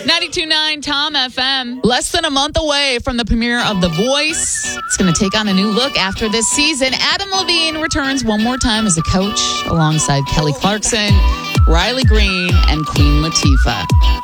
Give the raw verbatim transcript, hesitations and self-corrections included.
ninety-two point nine Tom F M. Less than a month away from the premiere of The Voice. It's going to take on a new look after this season. Adam Levine returns one more time as a coach alongside Kelly Clarkson, Riley Green, and Queen Latifah.